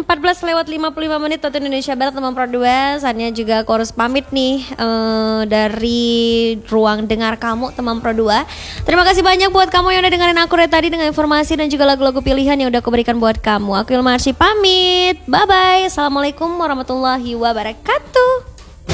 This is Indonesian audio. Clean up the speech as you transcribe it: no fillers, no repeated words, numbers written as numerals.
14:55 waktu Indonesia Barat teman Pro 2. Saatnya juga aku harus pamit nih dari ruang dengar kamu teman Pro 2. Terima kasih banyak buat kamu yang udah dengerin aku dari tadi dengan informasi dan juga lagu-lagu pilihan yang udah aku berikan buat kamu. Aku Ilma Arsy pamit. Bye bye. Assalamualaikum warahmatullahi wabarakatuh.